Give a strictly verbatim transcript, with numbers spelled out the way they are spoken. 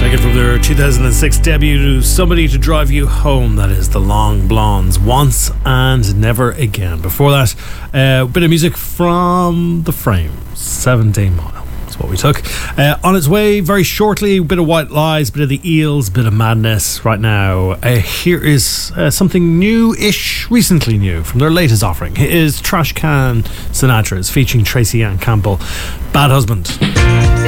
Taken from their two thousand six debut, Somebody to Drive You Home. That is the Long Blondes, Once and Never Again. Before that, a uh, bit of music from The Frames, seventeen mile. That's what we took. Uh, on its way very shortly, a bit of White Lies, bit of the Eels, bit of Madness. Right now, uh, here is uh, something new-ish, recently new, from their latest offering. It is Trash Can Sinatra's, featuring Tracy Ann Campbell, Bad Husband.